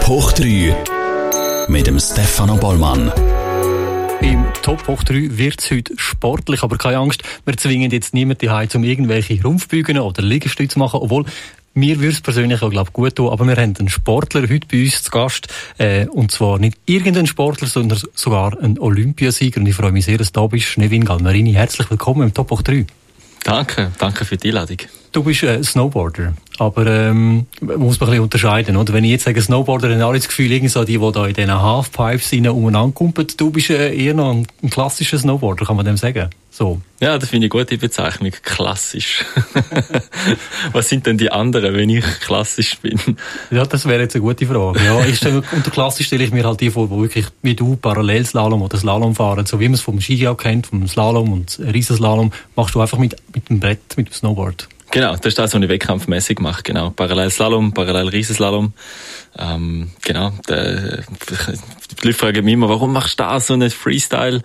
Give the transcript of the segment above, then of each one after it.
hoch 3 mit dem Stefano Bollmann. Im Top hoch 3 wird es heute sportlich, aber keine Angst, wir zwingen jetzt niemanden heim, um irgendwelche Rumpfbeugen oder Liegestütze zu machen, obwohl mir würde es persönlich auch, glaube ich, gut tun, aber wir haben einen Sportler heute bei uns zu Gast, und zwar nicht irgendein Sportler, sondern sogar ein Olympiasieger, und ich freue mich sehr, dass du da bist. Nevin Galmarini, herzlich willkommen im Top hoch 3. Danke für die Einladung. Du bist Snowboarder, aber muss man ein bisschen unterscheiden, oder? Wenn ich jetzt sage Snowboarder, dann habe ich das Gefühl, irgendwie so die da in diesen Halfpipes umeinander kumpeln. Du bist eher noch ein klassischer Snowboarder, kann man dem sagen? So. Ja, das finde ich eine gute Bezeichnung. Klassisch. Was sind denn die anderen, wenn ich klassisch bin? Ja, das wäre jetzt eine gute Frage. Ja, unter klassisch stelle ich mir halt die vor, die wirklich wie du Parallelslalom oder Slalom fahren, so wie man es vom Ski auch kennt, vom Slalom und Riesenslalom, machst du einfach mit dem Brett, mit dem Snowboard. Genau, das ist das, was ich wettkampfmässig mache. Genau, Parallelslalom, Parallel-Riesenslalom. Genau, die Leute fragen mich immer, warum machst du das, so einen Freestyle?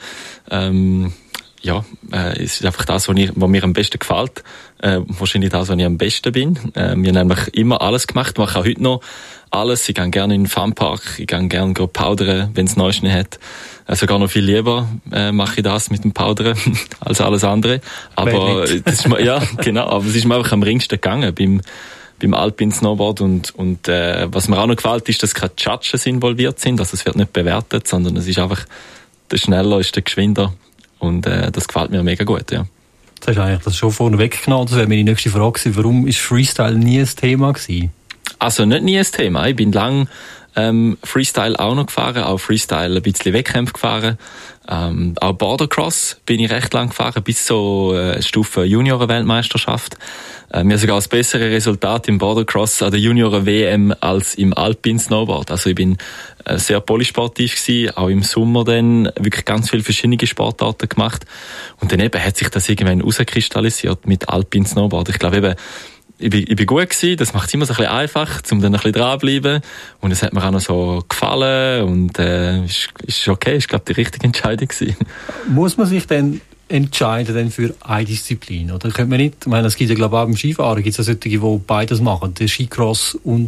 Es ist einfach das, was mir am besten gefällt. Wahrscheinlich das, was ich am besten bin. Wir haben nämlich immer alles gemacht, mache auch heute noch alles. Ich gehe gerne in den Funpark, ich gehe gerne powdern, wenn es Neues nicht hat. Sogar noch viel lieber mache ich das mit dem Powdern als alles andere. Aber das ist mir, ja, genau, aber es ist mir einfach am ringsten gegangen beim Alpine Snowboard und was mir auch noch gefällt, ist, dass keine Judges involviert sind. Also es wird nicht bewertet, sondern es ist einfach der Schneller ist der Geschwinder. Und das gefällt mir mega gut, ja. Das hast du eigentlich das schon vorne weggenommen. Das wäre meine nächste Frage gewesen. Warum ist Freestyle nie ein Thema gewesen? Also nicht nie ein Thema. Ich bin lang Freestyle auch noch gefahren, auch Freestyle ein bisschen Wettkämpfe gefahren. Auch Bordercross bin ich recht lang gefahren, bis so Stufe Junioren-Weltmeisterschaft. Wir haben sogar das bessere Resultat im Bordercross an der Junioren-WM als im Alpine Snowboard. Also ich bin sehr polysportiv gewesen, auch im Sommer dann wirklich ganz viele verschiedene Sportarten gemacht. Und dann eben hat sich das irgendwann rauskristallisiert mit Alpine Snowboard. Ich glaube eben, ich bin gut gewesen, das macht es immer so ein bisschen einfach, um dann ein bisschen dranbleiben. Und es hat mir auch noch so gefallen und ist okay, ist glaube ich die richtige Entscheidung gewesen. Muss man sich dann entscheiden für eine Disziplin? Oder könnte man nicht, ich meine, es gibt ja glaube ich auch beim Skifahren, gibt es ja solche, die beides machen, der Skicross und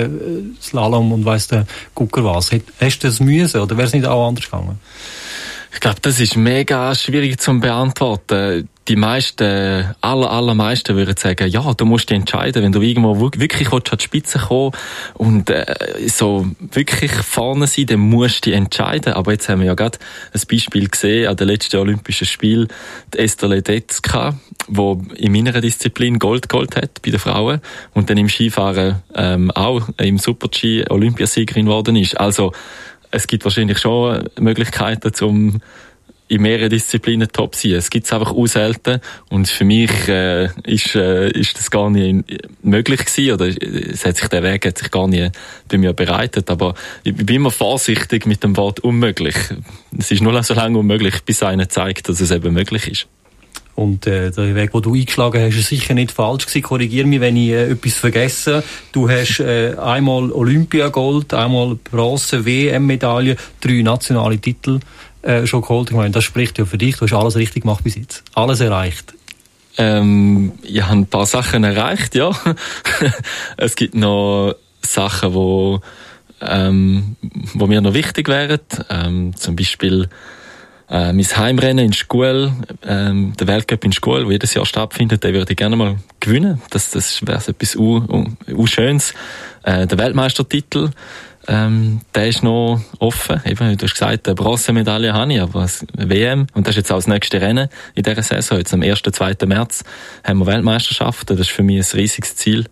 Slalom und weiss der Gucker was. Hast du das müssen oder wäre es nicht auch anders gegangen? Ich glaube, das ist mega schwierig zu beantworten. Die meisten, allermeisten würden sagen, ja, du musst dich entscheiden, wenn du irgendwo wirklich an die Spitze kommen und so wirklich vorne sein, dann musst du dich entscheiden. Aber jetzt haben wir ja gerade ein Beispiel gesehen an den letzten Olympischen Spielen, die Esther Ledetzka, die in meiner Disziplin Gold geholt hat bei den Frauen und dann im Skifahren auch im Super-G Olympiasiegerin geworden ist. Also es gibt wahrscheinlich schon Möglichkeiten, um in mehreren Disziplinen top zu sein. Es gibt es einfach auch selten. Und für mich ist das gar nicht möglich gewesen. Oder der Weg hat sich gar nicht bei mir bereitet. Aber ich bin immer vorsichtig mit dem Wort unmöglich. Es ist nur so lange unmöglich, bis einer zeigt, dass es eben möglich ist. Und der Weg, den du eingeschlagen hast, ist sicher nicht falsch gewesen. Korrigiere mich, wenn ich etwas vergesse. Du hast einmal Olympiagold, einmal Bronze, WM-Medaille, 3 nationale Titel schon geholt. Ich meine, das spricht ja für dich. Du hast alles richtig gemacht bis jetzt. Alles erreicht. Ich habe ein paar Sachen erreicht, ja. Es gibt noch Sachen, wo mir noch wichtig wären. Zum Beispiel mein Heimrennen in Scuol, der Weltcup in Scuol, der jedes Jahr stattfindet, den würde ich gerne mal gewinnen. Das wäre etwas Schönes. Der Weltmeistertitel, der ist noch offen. Eben, du hast gesagt, eine Bronzemedaille habe ich, aber eine WM, und das ist jetzt auch das nächste Rennen in dieser Saison. Jetzt am 1. 2. März haben wir Weltmeisterschaften. Das ist für mich ein riesiges Ziel.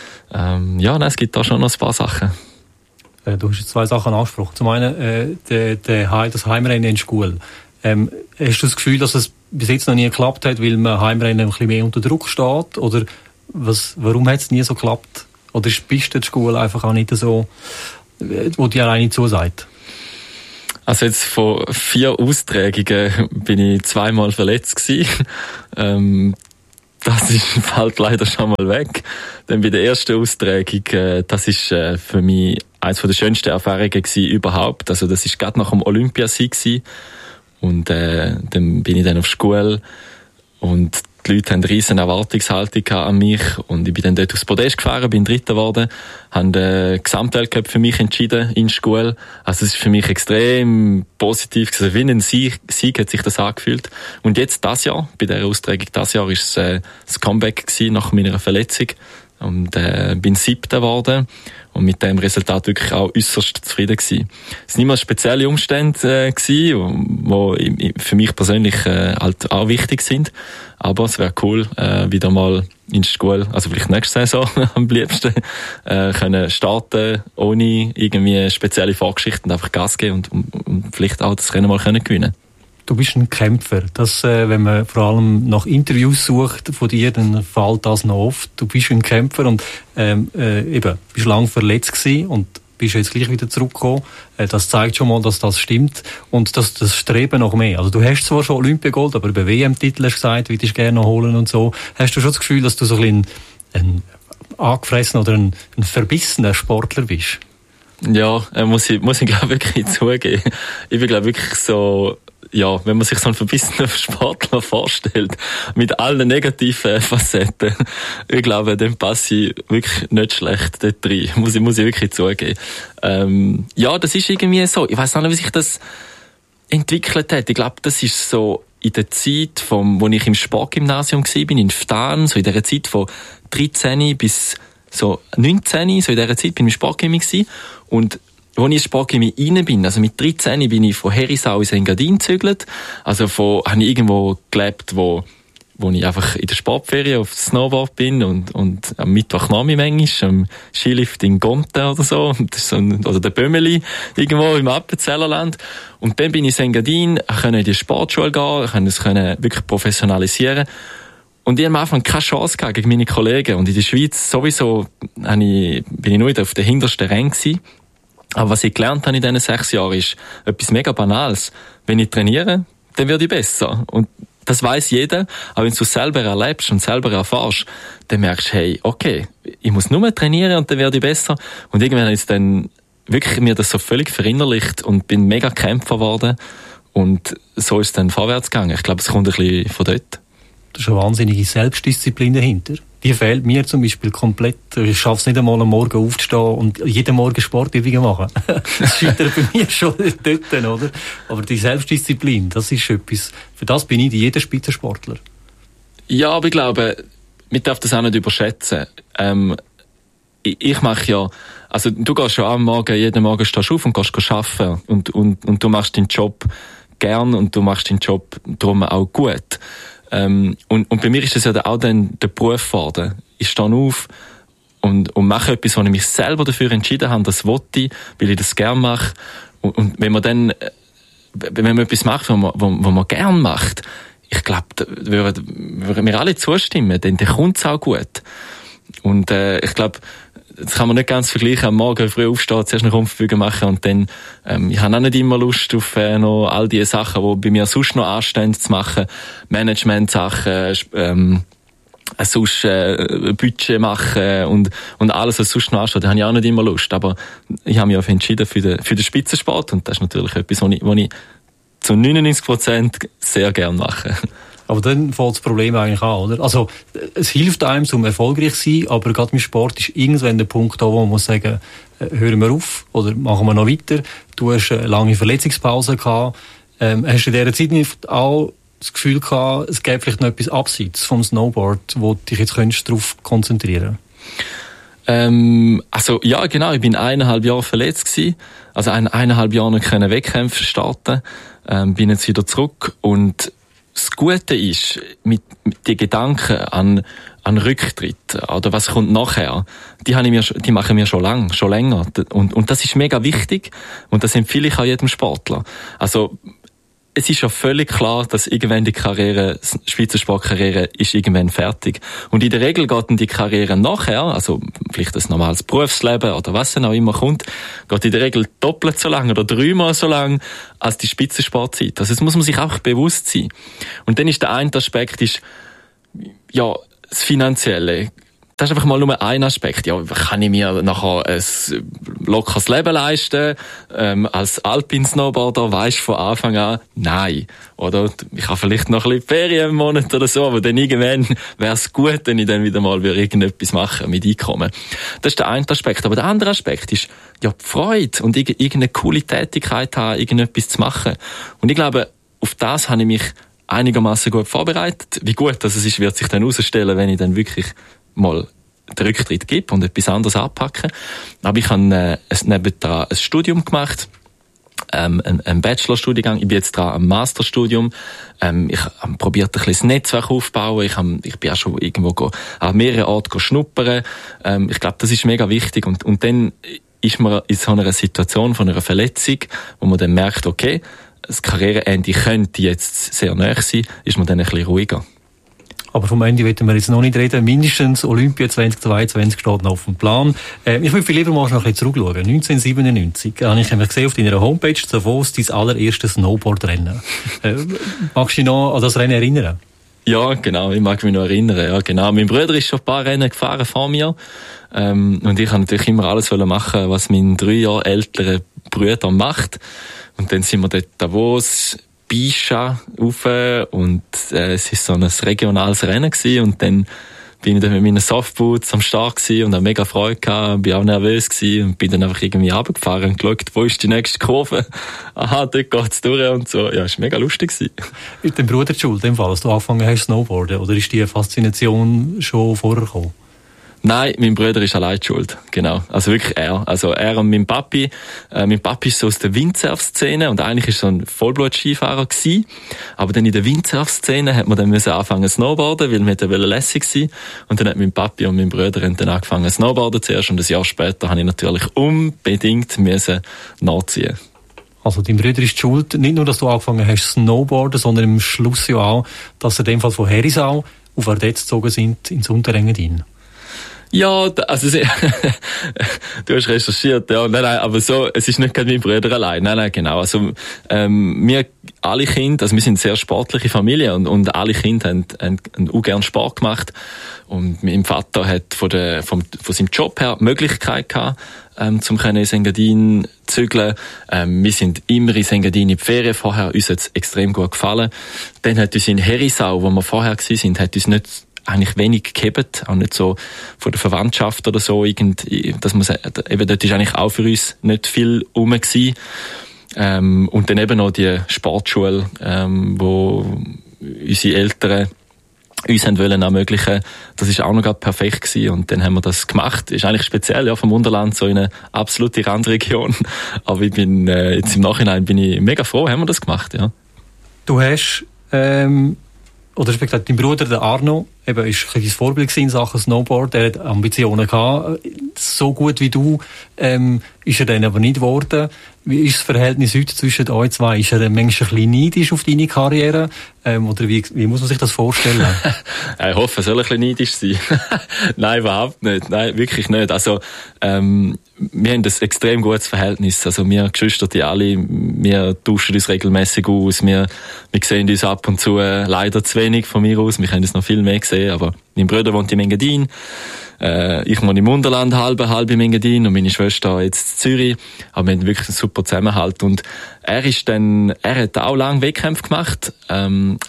Es gibt da schon noch ein paar Sachen. Du hast jetzt 2 Sachen angesprochen. Zum einen das Heimrennen in Scuol. Hast du das Gefühl, dass es bis jetzt noch nie geklappt hat, weil man Heimrennen ein bisschen mehr unter Druck steht? Oder warum hat es nie so geklappt? Oder ist die Piste der Schule einfach auch nicht so, wo die alleine zusagt? Also jetzt von 4 Austragungen bin ich 2-mal verletzt gewesen. Das fällt leider schon mal weg. Dann bei der ersten Austragung, das ist für mich eines der schönsten Erfahrungen gewesen überhaupt. Also das ist gerade nach dem Olympiasieg gewesen. Und dann bin ich dann auf Scuol und Die Leute haben eine riesen Erwartungshaltung an mich und ich bin dann dort aufs Podest gefahren, bin Dritter geworden, habe den Gesamtweltcup für mich entschieden in der Schule. Also es ist für mich extrem positiv gewesen. Wie ein Sieg hat sich das angefühlt. Und jetzt das Jahr, bei dieser Austragung das Jahr, ist es das Comeback gewesen nach meiner Verletzung und bin 7. geworden. Und mit dem Resultat wirklich auch äußerst zufrieden gewesen. Es waren nicht mal spezielle Umstände gewesen, die für mich persönlich halt auch wichtig sind. Aber es wäre cool, wieder mal in der Schule, also vielleicht nächste Saison am liebsten, können starten, ohne irgendwie spezielle Vorgeschichten, einfach Gas geben und vielleicht auch das Rennen mal können gewinnen. Du bist ein Kämpfer. Das, wenn man vor allem nach Interviews sucht von dir, dann fällt das noch oft. Du bist ein Kämpfer und eben bist lange verletzt gewesen und bist jetzt gleich wieder zurückgekommen. Das zeigt schon mal, dass das stimmt und dass das Streben nach mehr. Also du hast zwar schon Olympiagold, aber über WM-Titel hast du gesagt, würdest gerne noch holen und so. Hast du schon das Gefühl, dass du so ein angefressen oder ein verbissener Sportler bist? Ja, muss ich glaube wirklich zugeben. Ich bin glaube wirklich so, ja, wenn man sich so einen verbissenen Sportler vorstellt, mit allen negativen Facetten, ich glaube, dann passe ich wirklich nicht schlecht dort rein. Muss ich wirklich zugeben. Ja, das ist irgendwie so. Ich weiss auch nicht, wie sich das entwickelt hat. Ich glaube, das ist so in der Zeit, wo ich im Sportgymnasium war, in Ftan, so in der Zeit von 13 bis so 19, so in dieser Zeit bin ich im Sportgymnasium gewesen. Und als ich ins Sportgymnasium rein bin, also mit 13 bin ich von Herisau ins Engadin gezügelt. Also habe ich irgendwo gelebt, wo ich einfach in der Sportferien auf Snowboard bin und am Mittwochnachmittag manchmal am Skilift in Gonten oder so. Das ist so oder der Bömeli irgendwo im Appenzellerland. Und dann bin ich ins Engadin, konnte in die Sportschule gehen, konnte es wirklich professionalisieren. Und ich habe am Anfang keine Chance gehabt gegen meine Kollegen. Und in der Schweiz sowieso bin ich nur auf den hintersten Rängen gewesen. Aber was ich gelernt habe in diesen 6 Jahren ist etwas mega Banales. Wenn ich trainiere, dann werde ich besser. Und das weiss jeder. Aber wenn du es selber erlebst und selber erfährst, dann merkst du, hey, okay, ich muss nur mehr trainieren und dann werde ich besser. Und irgendwann habe ich dann wirklich mir das so völlig verinnerlicht und bin mega Kämpfer geworden. Und so ist es dann vorwärts gegangen. Ich glaube, es kommt ein bisschen von dort. Da ist eine wahnsinnige Selbstdisziplin dahinter. Die fehlt mir zum Beispiel komplett. Ich schaffe es nicht einmal am Morgen aufzustehen und jeden Morgen Sportübungen machen. Das scheitert bei mir schon dort, oder? Aber die Selbstdisziplin, das ist etwas, für das bin ich jeder Spitzensportler. Ja, aber ich glaube, man darf das auch nicht überschätzen. Ich mache ja, also du gehst ja am Morgen, jeden Morgen stehst du auf und gehst arbeiten und du machst deinen Job gern und du machst deinen Job darum auch gut. Und bei mir ist das ja auch dann der Beruf geworden. Ich stehe auf und mache etwas, wo ich mich selber dafür entschieden habe, das wollte ich, weil ich das gern mache. Und wenn man etwas macht, wo man gern macht, ich glaube, würden mir alle zustimmen, dann kommt es auch gut. Und ich glaube, das kann man nicht ganz vergleichen, am Morgen früh aufstehen, zuerst eine Rumpfbeuge machen und dann, ich habe auch nicht immer Lust auf noch all die Sachen, die bei mir sonst noch anstehen zu machen, Management-Sachen, sonst Budget machen und alles, was sonst noch ansteht, da habe ich auch nicht immer Lust, aber ich habe mich auch entschieden für den Spitzensport und das ist natürlich etwas, was ich zu 99% sehr gerne mache. Aber dann fängt das Problem eigentlich an, oder? Also, es hilft einem, um erfolgreich zu sein, aber gerade mit Sport ist irgendwann der Punkt da, wo man muss sagen, hören wir auf oder machen wir noch weiter. Du hast eine lange Verletzungspause gehabt. Hast du in dieser Zeit nicht auch das Gefühl gehabt, es gäbe vielleicht noch etwas abseits vom Snowboard, wo du dich jetzt darauf konzentrieren könntest? Also, ja, genau. Ich bin 1,5 Jahre verletzt gewesen. Also, 1,5 Jahre nicht Wettkämpfe starten. Bin jetzt wieder zurück und das Gute ist, mit den Gedanken an Rücktritt oder was kommt nachher, die machen wir schon länger. Und das ist mega wichtig und das empfehle ich auch jedem Sportler. Also, es ist ja völlig klar, dass irgendwann die Spitzensportkarriere ist irgendwann fertig. Und in der Regel geht dann die Karriere nachher, also vielleicht ein normales Berufsleben oder was dann auch immer kommt, geht in der Regel doppelt so lang oder 3-mal so lang als die Spitzensportzeit. Also das muss man sich auch bewusst sein. Und dann ist der eine Aspekt, ja, das Finanzielle. das ist einfach mal nur ein Aspekt. Ja, kann ich mir nachher ein lockeres Leben leisten? Als Alpin-Snowboarder weisst du von Anfang an, nein. Oder ich habe vielleicht noch ein bisschen Ferien im Monat oder so, aber dann irgendwann wäre es gut, wenn ich dann wieder mal irgendetwas machen mit Einkommen. Das ist der eine Aspekt. Aber der andere Aspekt ist, ja, die Freude und irgendeine coole Tätigkeit haben, irgendetwas zu machen. Und ich glaube, auf das habe ich mich einigermaßen gut vorbereitet. Wie gut das ist, wird sich dann herausstellen, wenn ich dann wirklich mal den Rücktritt gebe und etwas anderes anpacke. Aber ich habe nebendran ein Studium gemacht, ein Bachelorstudiengang. Ich bin jetzt dran am Masterstudium. Ich habe probiert, ein bisschen das Netzwerk aufzubauen. Ich bin auch schon irgendwo an mehreren Orten schnuppern. Ich glaube, das ist mega wichtig. Und dann ist man in so einer Situation von einer Verletzung, wo man dann merkt, okay, das Karriereende könnte jetzt sehr nahe sein, ist man dann ein bisschen ruhiger. Aber vom Ende wollen wir jetzt noch nicht reden. Mindestens Olympia 2022 steht noch auf dem Plan. Ich will viel lieber mal noch ein bisschen zurückschauen. 1997 habe ich gesehen auf deiner Homepage Davos dein allererstes Snowboardrennen. Magst du dich noch an das Rennen erinnern? Ja, genau. Ich mag mich noch erinnern. Ja, genau. Mein Bruder ist schon ein paar Rennen gefahren vor mir. Und ich habe natürlich immer alles machen, was mein 3 Jahre älterer Bruder macht. Und dann sind wir dort Davos, Bischa rauf und es ist so ein regionales Rennen gewesen. Und dann bin ich dann mit meinen Softboots am Start gewesen und habe mega Freude gehabt, bin auch nervös gewesen und bin dann einfach irgendwie runtergefahren und geschaut, wo ist die nächste Kurve? Aha, dort geht's durch und so. Ja, es war mega lustig gewesen. Ist dein Bruder die Schuld, in dem Fall, dass du angefangen hast Snowboarden? Oder ist die Faszination schon vorher gekommen? Nein, mein Bruder ist allein schuld. Genau. Also wirklich er. Also er und mein Papi. Mein Papi ist so aus der Windsurf-Szene und eigentlich ist so ein Vollblut-Skifahrer gewesen. Aber dann in der Windsurf-Szene hat man dann anfangen Snowboarden, weil wir lässig sein. Und dann hat mein Papi und mein Bruder dann angefangen Snowboarden zuerst und ein Jahr später habe ich natürlich unbedingt nachziehen. Also dein Bruder ist die Schuld, nicht nur, dass du angefangen hast Snowboarden, sondern im Schluss ja auch, dass in dem Fall von Herisau auf Ardez gezogen sind ins Unterengadin. Ja, also du hast recherchiert, ja. Nein, aber so, es ist nicht gerade mein Bruder allein. Nein, genau. Also wir alle Kinder, also wir sind eine sehr sportliche Familie und alle Kinder haben auch gern Sport gemacht. Und mein Vater hat von seinem Job her die Möglichkeit gehabt, zum ins Engadin zu zügeln. Wir sind immer ins Engadin in die Ferien vorher. Uns hat es extrem gut gefallen. Dann hat uns in Herisau, wo wir vorher waren, hat uns nicht eigentlich wenig gehabt, auch nicht so von der Verwandtschaft oder so, dass man sagt, eben dort ist eigentlich auch für uns nicht viel rum gewesen. Und dann eben noch die Sportschule, wo unsere Eltern uns haben wollen ermöglichen. Das ist auch noch gerade perfekt gewesen und dann haben wir das gemacht. Ist eigentlich speziell, ja, vom Unterland so in eine absolute Randregion. Aber ich bin, jetzt im Nachhinein bin ich mega froh, haben wir das gemacht, ja. Du hast, oder respektive dein Bruder, der Arno, eben, ist ein bisschen Vorbild in Sachen Snowboard. Er hat Ambitionen gehabt. So gut wie du, ist er dann aber nicht geworden. Wie ist das Verhältnis heute zwischen euch zwei? Ist er manchmal ein bisschen neidisch auf deine Karriere? Oder wie muss man sich das vorstellen? Ich hoffe, er soll ein bisschen neidisch sein. Nein, überhaupt nicht. Nein, wirklich nicht. Also, wir haben ein extrem gutes Verhältnis. Also, wir Geschwister, die alle, wir tauschen uns regelmäßig aus. Wir sehen uns ab und zu, leider zu wenig von mir aus. Wir können uns noch viel mehr sehen, aber mein Bruder wohnt in Engadin. Ich wohne im Unterland, halb im Engadin und meine Schwester jetzt in Zürich. Aber wir haben wirklich einen super Zusammenhalt. Und er hat auch lange Wettkämpfe gemacht, er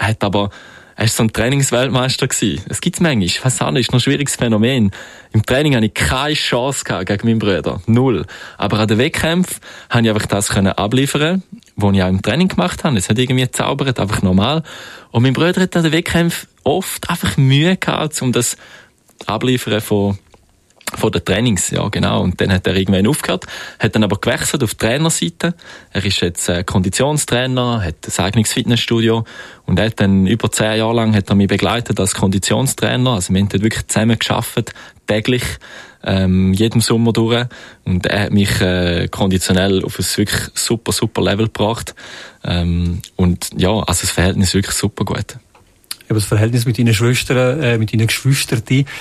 ist so ein Trainingsweltmeister gewesen. Es gibt's manchmal. Ich weiss auch nicht, ist noch ein schwieriges Phänomen. Im Training hatte ich keine Chance gehabt gegen meinen Bruder. 0. Aber an den Wettkämpfen habe ich einfach das abliefern, was ich auch im Training gemacht habe. Es hat irgendwie gezaubert, einfach normal. Und mein Bruder hat an den Wettkämpfen oft einfach Mühe gehabt, um das abliefern von den Trainings, ja, genau. Und dann hat er irgendwann aufgehört, hat dann aber gewechselt auf die Trainerseite. Er ist jetzt Konditionstrainer, hat ein eigenes Fitnessstudio und er hat dann über 10 Jahre lang hat er mich begleitet als Konditionstrainer. Also wir haben dort wirklich zusammen gearbeitet, täglich, jedem Sommer durch. Und er hat mich konditionell auf ein wirklich super Level gebracht. Und ja, also das Verhältnis ist wirklich super gut. Aber das Verhältnis mit deinen Schwestern, mit deinen Geschwistern,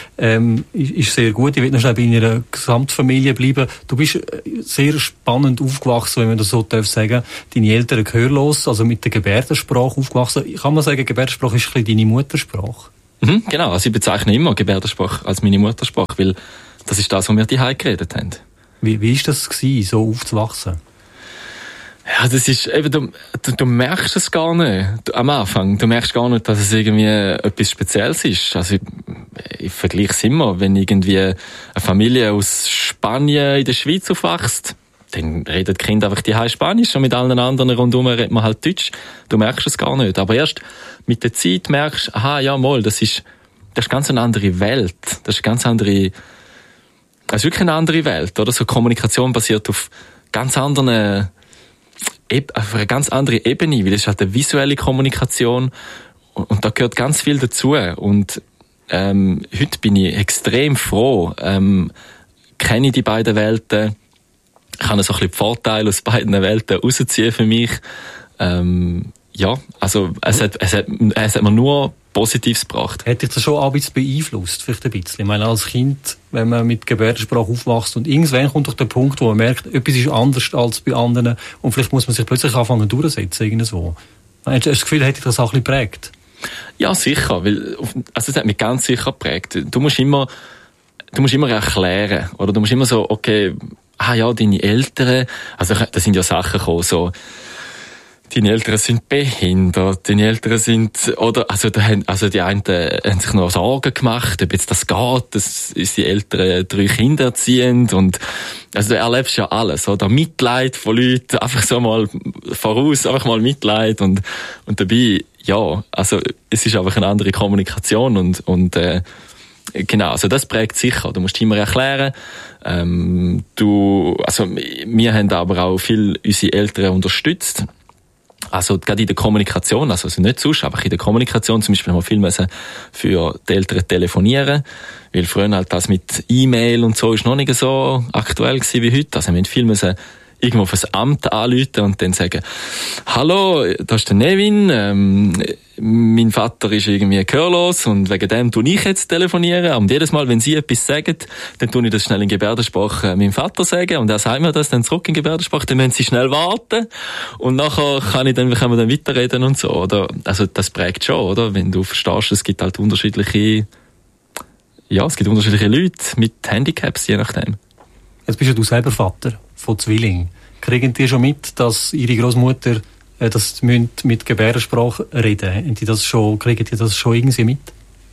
ist sehr gut. Ich will noch schnell bei deiner Gesamtfamilie bleiben. Du bist sehr spannend aufgewachsen, wenn man das so sagen darf. Deine Eltern gehörlos, also mit der Gebärdensprache aufgewachsen. Kann man sagen, Gebärdensprache ist ein bisschen deine Muttersprache? Genau, also ich bezeichne immer Gebärdensprache als meine Muttersprache, weil das ist das, was wir daheim geredet haben. Wie ist das gewesen, so aufzuwachsen? Ja, das ist eben, du merkst es gar nicht am Anfang. Du merkst gar nicht, dass es irgendwie etwas Spezielles ist. Also ich vergleiche es immer, wenn irgendwie eine Familie aus Spanien in der Schweiz aufwächst, dann redet die Kinder einfach die Spanisch und mit allen anderen rundherum redet man halt Deutsch. Du merkst es gar nicht. Aber erst mit der Zeit merkst du, aha, ja, mal, das ist ganz eine andere Welt. Das ist wirklich eine andere Welt, oder? So Kommunikation basiert auf auf eine ganz andere Ebene, weil das ist halt eine visuelle Kommunikation und da gehört ganz viel dazu. Und heute bin ich extrem froh, kenne ich die beiden Welten, kann so ein bisschen die Vorteile aus beiden Welten rausziehen für mich. Ja, also es hat mir nur Positives gebracht. Hat dich das schon ein bisschen beeinflusst, vielleicht ein bisschen? Ich meine, als Kind, wenn man mit Gebärdensprache aufwächst und irgendwann kommt doch der Punkt, wo man merkt, etwas ist anders als bei anderen und vielleicht muss man sich plötzlich anfangen durchzusetzen, irgendwo. Hast du das Gefühl, hätte dich das auch ein bisschen geprägt? Ja, sicher, es hat mich ganz sicher geprägt. Du musst immer erklären, oder? Du musst immer so, okay, deine Eltern, also da sind ja Sachen gekommen, so, deine Eltern sind behindert, deine Eltern sind, oder, die einen haben sich noch Sorgen gemacht, ob jetzt das geht, dass die Eltern 3 Kinder erziehen und, also du erlebst ja alles, oder? Mitleid von Leuten, einfach so mal voraus, einfach mal Mitleid und dabei, ja, also, es ist einfach eine andere Kommunikation und genau, also das prägt sicher. Du musst immer erklären. Wir haben aber auch viel unsere Eltern unterstützt. Also gerade in der Kommunikation, also nicht sonst, aber in der Kommunikation zum Beispiel haben wir viel müssen für die Eltern telefonieren, weil früher halt das mit E-Mail und so ist noch nicht so aktuell gewesen wie heute. Also wir haben viel müssen irgendwo auf ein Amt anrufen und dann sagen, hallo, da ist der Nevin, mein Vater ist irgendwie gehörlos und wegen dem tue ich jetzt telefonieren. Und jedes Mal, wenn Sie etwas sagen, dann tue ich das schnell in Gebärdensprache meinem Vater sagen und er sagt mir das dann zurück in Gebärdensprache, dann müssen Sie schnell warten und nachher können wir dann weiterreden und so, oder? Also das prägt schon, oder? Wenn du verstehst, es gibt halt unterschiedliche Leute mit Handicaps, je nachdem. Jetzt bist ja du selber Vater von Zwillingen. Kriegen die schon mit, dass ihre Großmutter das mit Gebärdensprache reden? Kriegen die das schon irgendwie mit?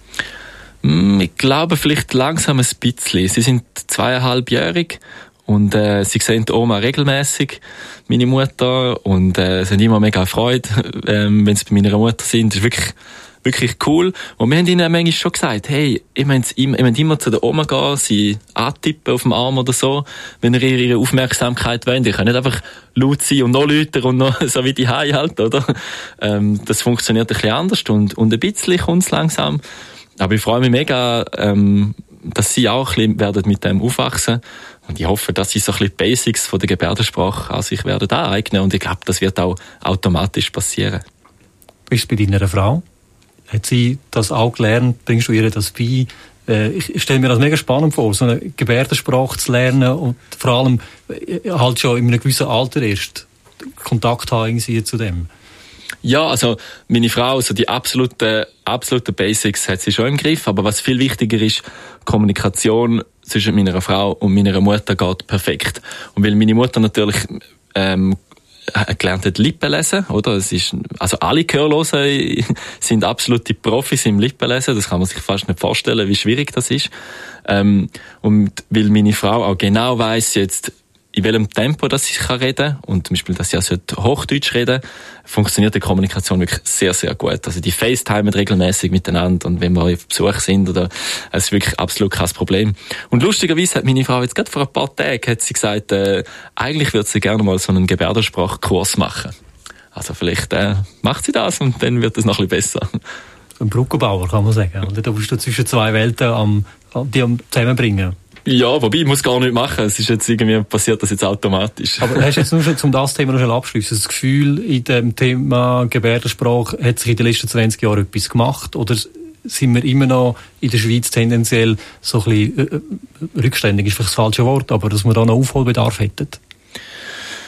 Ich glaube vielleicht langsam ein bisschen. Sie sind 2,5-jährig und sie sehen die Oma regelmäßig, meine Mutter, und sie haben immer mega Freude, wenn sie bei meiner Mutter sind. Das ist wirklich cool. Und wir haben ihnen manchmal schon gesagt, hey, ihr müsst immer zu der Oma gehen, sie antippen auf dem Arm oder so, wenn ihr ihre Aufmerksamkeit wollt. Ihr könnt nicht einfach laut sein und noch lauter und noch so wie die Hai halt, oder? Das funktioniert ein bisschen anders und ein bisschen kommt es langsam. Aber ich freue mich mega, dass sie auch ein bisschen werden mit dem aufwachsen. Und ich hoffe, dass sie so ein bisschen die Basics von der Gebärdensprache an sich werden aneignen. Und ich glaube, das wird auch automatisch passieren. Bist du bei deiner Frau? Hat sie das auch gelernt? Bringst du ihr das bei? Ich stelle mir das mega spannend vor, so eine Gebärdensprache zu lernen und vor allem halt schon in einem gewissen Alter erst Kontakt haben zu dem. Ja, also meine Frau, so die absoluten Basics hat sie schon im Griff, aber was viel wichtiger ist, Kommunikation zwischen meiner Frau und meiner Mutter geht perfekt. Und weil meine Mutter natürlich gelernt hat Lippenlesen, oder? Also alle Gehörlosen sind absolute Profis im Lippenlesen. Das kann man sich fast nicht vorstellen, wie schwierig das ist. Und weil meine Frau auch genau weiss jetzt, in welchem Tempo dass ich reden kann und zum Beispiel, dass ich Hochdeutsch reden, funktioniert die Kommunikation wirklich sehr, sehr gut. Also die FaceTimen regelmäßig miteinander und wenn wir auf Besuch sind, oder, es ist wirklich absolut kein Problem. Und lustigerweise hat meine Frau jetzt gerade vor ein paar Tagen hat sie gesagt, eigentlich würde sie gerne mal so einen Gebärdensprachkurs machen. Also vielleicht macht sie das und dann wird es noch ein bisschen besser. Ein Brückenbauer, kann man sagen. Und da bist du zwischen zwei Welten die zusammenbringen. Ja, wobei, ich muss gar nicht machen. Es ist jetzt irgendwie passiert das jetzt automatisch. Aber hast du jetzt nur schon, um das Thema noch schnell abschließen, das Gefühl, in dem Thema Gebärdensprache hat sich in den letzten 20 Jahren etwas gemacht? Oder sind wir immer noch in der Schweiz tendenziell so ein bisschen rückständig, ist vielleicht das falsche Wort, aber dass wir da noch Aufholbedarf hätten?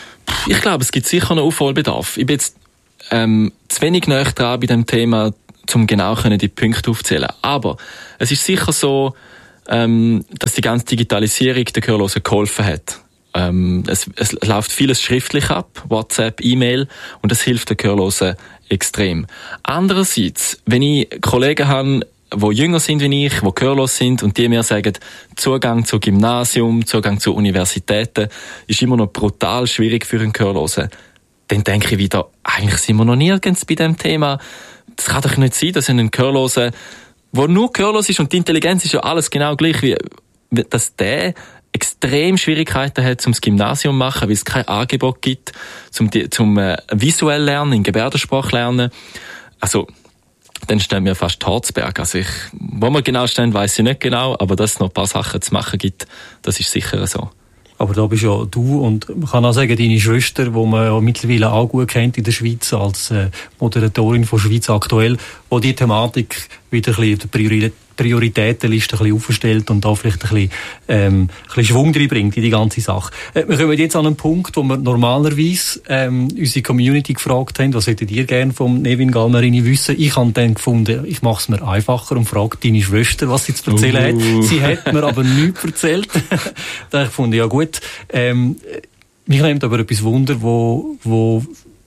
Ich glaube, es gibt sicher noch Aufholbedarf. Ich bin jetzt zu wenig näher dran bei dem Thema, zum genau die Punkte aufzählen. Aber es ist sicher so, dass die ganze Digitalisierung den Gehörlosen geholfen hat. Es läuft vieles schriftlich ab, WhatsApp, E-Mail, und das hilft den Gehörlosen extrem. Andererseits, wenn ich Kollegen habe, die jünger sind wie ich, die gehörlos sind und die mir sagen, Zugang zu Gymnasium, Zugang zu Universitäten ist immer noch brutal schwierig für einen Gehörlosen, dann denke ich wieder, eigentlich sind wir noch nirgends bei dem Thema. Das kann doch nicht sein, dass ein Gehörloser, der nur gehörlos ist und die Intelligenz ist ja alles genau gleich, wie dass der extrem Schwierigkeiten hat, zum Gymnasium zu machen, weil es kein Angebot gibt, zum visuell lernen, in Gebärdensprache lernen. Also, dann stehen wir fast Harzberg. Also wo wir genau stehen, weiss ich nicht genau, aber dass es noch ein paar Sachen zu machen gibt, das ist sicher so. Aber da bist ja du und man kann auch sagen, deine Schwester, die man ja mittlerweile auch gut kennt in der Schweiz als Moderatorin von Schweiz aktuell, wo die Thematik wieder ein bisschen die Prioritätenliste ein bisschen aufstellt und da vielleicht ein bisschen Schwung reinbringt in die ganze Sache. Wir kommen jetzt an einen Punkt, wo wir normalerweise unsere Community gefragt haben, was hättet ihr gerne vom Nevin Galmerini wissen? Ich habe dann gefunden, ich mache es mir einfacher und frage deine Schwester, was sie zu erzählen hat. Sie hat mir aber nichts erzählt. Da habe ich gefunden, ja gut, mich nimmt aber etwas Wunder, wo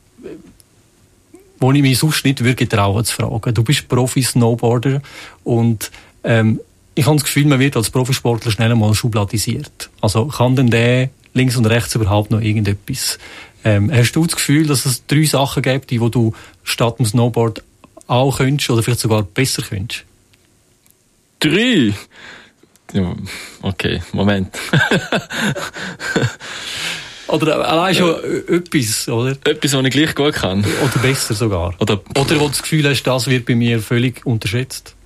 ich mich sonst nicht wirklich trauen zu fragen. Du bist Profi-Snowboarder und ich habe das Gefühl, man wird als Profisportler schnell einmal schubladisiert. Also kann denn der links und rechts überhaupt noch irgendetwas? Hast du das Gefühl, dass es 3 Sachen gibt, die du statt dem Snowboard auch könntest oder vielleicht sogar besser könntest? 3? Ja, okay, Moment. Oder allein schon etwas, oder? Etwas, was ich gleich gut kann. Oder besser sogar. Oder wo du das Gefühl hast, das wird bei mir völlig unterschätzt.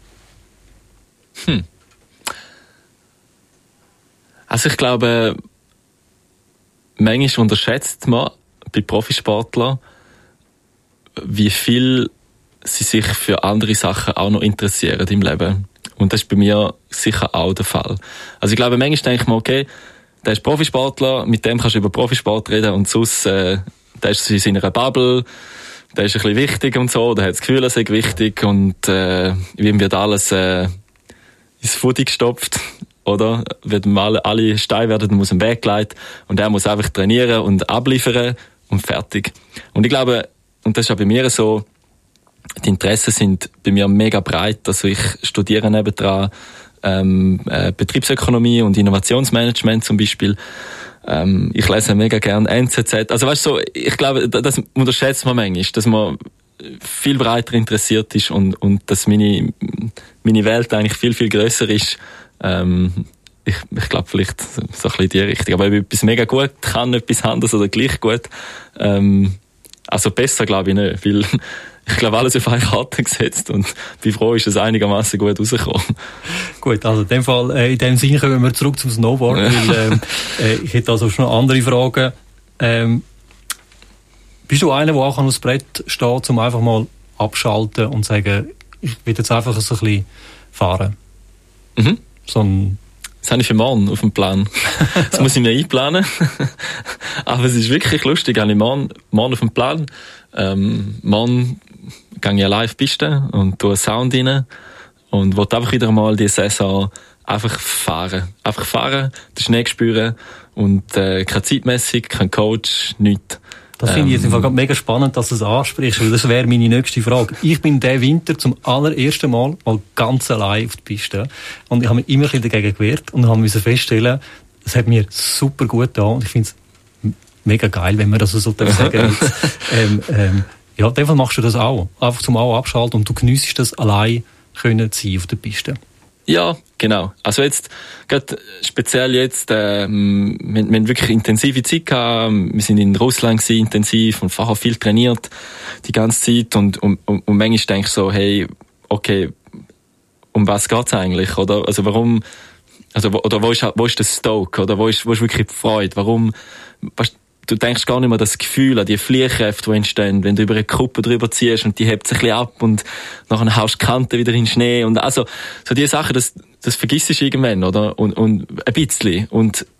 Also ich glaube, manchmal unterschätzt man bei Profisportlern, wie viel sie sich für andere Sachen auch noch interessieren im Leben. Und das ist bei mir sicher auch der Fall. Also ich glaube, manchmal denke ich mir, okay, der ist Profisportler, mit dem kannst du über Profisport reden und sonst, der ist in seiner Bubble, der ist ein bisschen wichtig und so, der hat das Gefühl, er sei wichtig und ihm wird alles ins Footy gestopft, oder? Alle Steine werden aus dem Weg geleitet und er muss einfach trainieren und abliefern und fertig. Und ich glaube, und das ist auch bei mir so, die Interessen sind bei mir mega breit, also ich studiere nebendran Betriebsökonomie und Innovationsmanagement zum Beispiel. Ich lese mega gern NZZ. Also weißt du, so, ich glaube, das unterschätzt man manchmal, dass man viel breiter interessiert ist und dass meine Welt eigentlich viel, viel grösser ist. Ich glaube vielleicht so ein bisschen in die Richtung. Aber ob ich etwas mega gut kann, etwas anderes oder gleich gut, also besser glaube ich nicht, weil ich glaube, alles auf eine Karte gesetzt und bin froh, ist es einigermaßen gut rausgekommen. Gut, also in dem Fall, in dem Sinne kommen wir zurück zum Snowboard, weil ich hätte also schon andere Fragen. Bist du einer, der auch an das Brett steht, um einfach mal abschalten und sagen, ich will jetzt einfach so ein bisschen fahren? Mhm. Das habe ich für morgen auf dem Plan. Das muss ich mir einplanen. Aber es ist wirklich lustig, habe ich morgen auf dem Plan. Morgen gehe ich live Piste und tue Sound rein und will einfach wieder mal die Saison einfach fahren. Einfach fahren, den Schnee spüren und keine Zeitmessung, kein Coach, nichts. Das finde ich jetzt einfach mega spannend, dass du es ansprichst, weil das wäre meine nächste Frage. Ich bin diesen Winter zum allerersten Mal ganz allein auf der Piste und ich habe mich immer ein bisschen dagegen gewehrt und habe feststellen, es hat mir super gut getan und ich finde es mega geil, wenn man das so sagen. Ja, in dem Fall machst du das auch. Einfach zum auch abschalten und du geniessest das allein können sein auf der Piste. Ja, genau. Also jetzt, gerade speziell jetzt, wir haben wirklich intensive Zeit gehabt. Wir sind in Russland gewesen, intensiv und vorher viel trainiert die ganze Zeit und manchmal denke ich so, hey, okay, um was geht's eigentlich, oder? Also warum, also, oder wo ist der Stoke, oder wo ist wirklich die Freude? Warum, du denkst gar nicht mehr das Gefühl an die Fliehkräfte, die entstehen, wenn du über eine Kuppe drüber ziehst und die hebt sich ein bisschen ab und nachher haust die Kante wieder in den Schnee und also, so diese Sachen, das vergisst du irgendwann, oder? Und ein bisschen. Und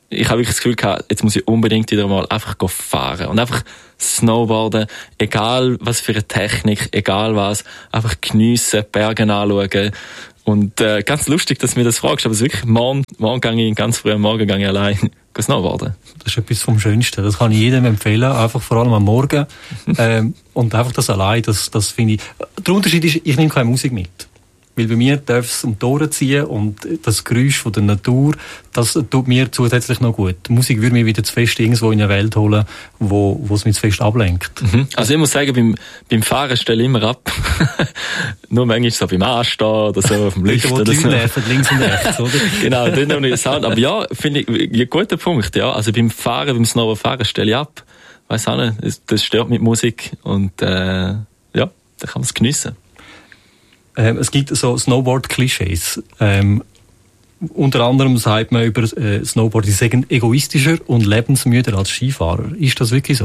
ich habe wirklich das Gefühl gehabt, jetzt muss ich unbedingt wieder mal einfach fahren und einfach Snowboarden, egal was für eine Technik, egal was, einfach geniessen, Berge anschauen. Und ganz lustig, dass du mir das fragst, aber es ist wirklich morgen ganz früh am Morgen gehe ich allein snowboarden. Das ist etwas vom Schönsten. Das kann ich jedem empfehlen, einfach vor allem am Morgen. Und einfach das allein, das finde ich. Der Unterschied ist, ich nehme keine Musik mit. Weil bei mir darf es um die Ohren ziehen und das Geräusch von der Natur, das tut mir zusätzlich noch gut. Die Musik würde mich wieder zu fest irgendwo in eine Welt holen, wo es mich zu fest ablenkt. Mhm. Also ich muss sagen, beim Fahren stelle ich immer ab. Nur manchmal so beim Anstehen oder so, auf dem Lift oder so. Links und rechts, oder? Genau, dann noch nicht Sound. Aber ja, finde ich, ein guter Punkt, ja. Also beim Snowboardfahren stelle ich ab. Weiss auch nicht, das stört mit Musik und, ja, da kann man es geniessen. Es gibt so Snowboard-Klischees. Unter anderem sagt man über Snowboard, sie seien egoistischer und lebensmüder als Skifahrer. Ist das wirklich so?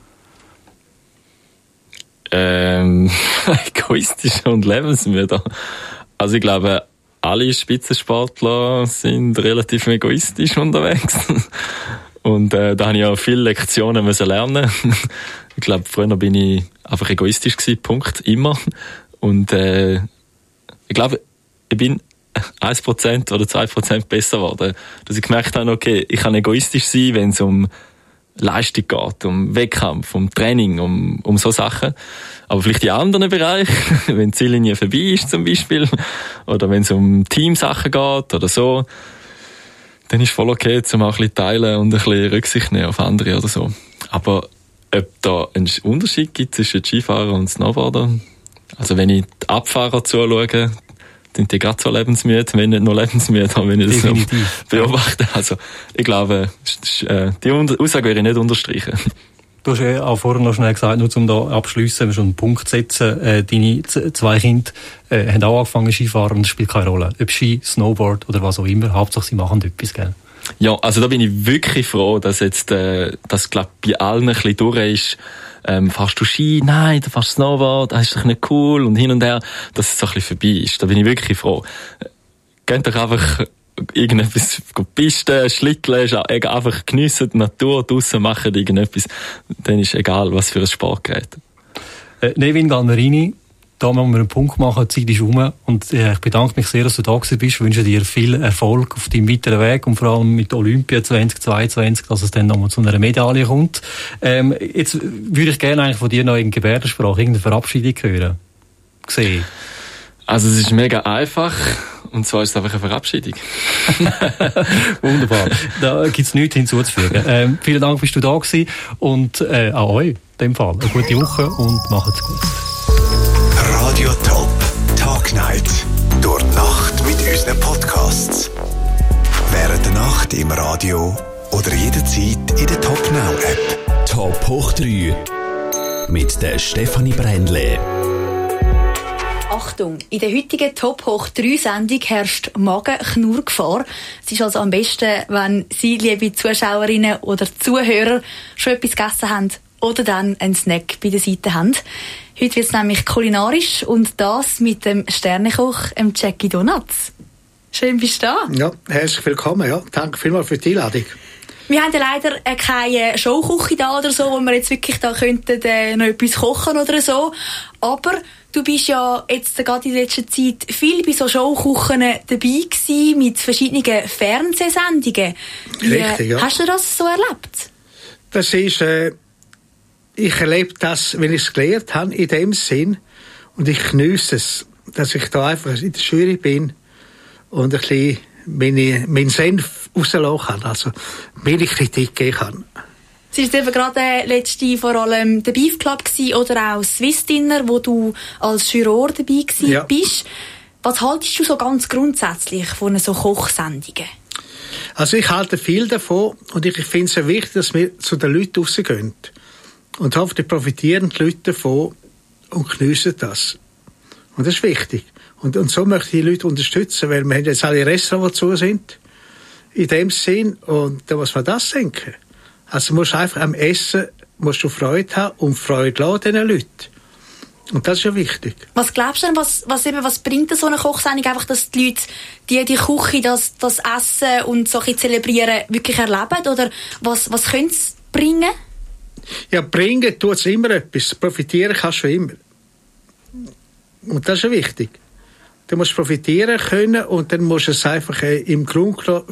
Egoistischer und lebensmüder. Also ich glaube, alle Spitzensportler sind relativ egoistisch unterwegs. Und da habe ich auch viele Lektionen müssen lernen. Ich glaube, früher bin ich einfach egoistisch gewesen, Punkt, immer. Und ich glaube, ich bin 1% oder 2% besser geworden. Dass ich gemerkt habe, okay, ich kann egoistisch sein, wenn es um Leistung geht, um Wettkampf, um Training, um so Sachen. Aber vielleicht in anderen Bereichen, wenn die Ziellinie vorbei ist zum Beispiel, oder wenn es um Teamsachen geht oder so, dann ist voll okay, zum auch ein bisschen teilen und ein bisschen Rücksicht nehmen auf andere oder so. Aber ob da einen Unterschied gibt zwischen Skifahrer und Snowboarder? Also wenn ich die Abfahrer zuschaue, sind die gerade so lebensmüde, wenn nicht nur lebensmüde, wenn ich das so beobachte. Also ich glaube, die Aussage werde ich nicht unterstreichen. Du hast ja auch vorher noch schnell gesagt, nur um da abschliessen, schon einen Punkt zu setzen, deine 2 Kinder haben auch angefangen Skifahren und es spielt keine Rolle. Ob Ski, Snowboard oder was auch immer, Hauptsache sie machen etwas, gell? Ja, also da bin ich wirklich froh, dass jetzt das glaub bei allen ein bisschen durch ist. Fährst du Ski? Nein, du fährst Snowboard, das ist doch nicht cool und hin und her, dass es so ein bisschen vorbei ist. Da bin ich wirklich froh. Geht doch einfach irgendetwas, Pisten, Schlitteln, einfach geniessen die Natur, draussen machen irgendetwas. Dann ist egal, was für ein Sportgerät. Nevin Galmerini, da müssen wir einen Punkt machen, die Zeit ist rum und ich bedanke mich sehr, dass du da bist, ich wünsche dir viel Erfolg auf deinem weiteren Weg und vor allem mit Olympia 2022, dass es dann nochmal zu einer Medaille kommt. Jetzt würde ich gerne eigentlich von dir noch in Gebärdensprache irgendeine Verabschiedung hören. Sehen. Also es ist mega einfach und zwar ist es einfach eine Verabschiedung. Wunderbar. Da gibt's nichts hinzuzufügen. Vielen Dank, bist du da gewesen und an euch in dem Fall. Eine gute Woche und macht's gut. Radio Top Tag Night. Durch die Nacht mit unseren Podcasts. Während der Nacht im Radio oder jederzeit in der Top Now App. Top hoch 3 mit der Stefanie Brändle. Achtung, in der heutigen Top hoch 3 Sendung herrscht Magenknurrgefahr. Es ist also am besten, wenn Sie, liebe Zuschauerinnen oder Zuhörer, schon etwas gegessen haben oder dann einen Snack bei der Seite haben. Heute wird es nämlich kulinarisch und das mit dem Sternekoch, Jackie Donuts. Schön, bist du da. Ja, herzlich willkommen. Ja. Danke vielmals für die Einladung. Wir haben ja leider keine Showküche da oder so, wo wir jetzt wirklich da könnten noch etwas kochen oder so. Aber du bist ja jetzt gerade in letzter Zeit viel bei so Showküchen dabei gewesen, mit verschiedenen Fernsehsendungen. Richtig, ja. Hast du das so erlebt? Das ist, ich erlebe das, wenn ich es gelernt habe, in dem Sinn. Und ich geniesse es, dass ich da einfach in der Jury bin und ein bisschen meinen Senf rauslassen kann, also meine Kritik geben kann. Es war eben gerade letzte vor allem der Beef Club oder auch Swiss Dinner, wo du als Juror dabei ja. bist. Was haltest du so ganz grundsätzlich von so Kochsendungen? Also ich halte viel davon und ich finde es sehr wichtig, dass wir zu den Leuten rausgehen. Und hoffentlich profitieren die Leute davon und geniessen das. Und das ist wichtig. Und so möchte ich die Leute unterstützen, weil wir haben jetzt alle Restaurants, die zu sind. In dem Sinn. Und da muss man das denken. Also musst du einfach am Essen musst du Freude haben und Freude lassen diesen Leuten. Und das ist ja wichtig. Was glaubst du denn, was bringt so eine Kochsendung? Einfach, dass die Leute die Küche, das Essen und so ein bisschen zelebrieren, wirklich erleben? Oder was könnte es bringen? Ja, bringen tut es immer etwas. Profitieren kannst du immer. Und das ist ja wichtig. Du musst profitieren können und dann musst du es einfach im Grunde